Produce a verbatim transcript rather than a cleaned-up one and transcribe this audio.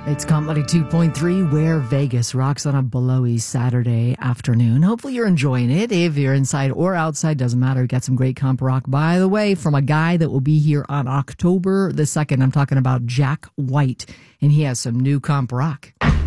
It's Comedy two point three, where Vegas rocks on a blowy Saturday afternoon. Hopefully you're enjoying it. If you're inside or outside, doesn't matter. Got some great comp rock, by the way, from a guy that will be here on October the second. I'm talking about Jack White, and he has some new comp rock.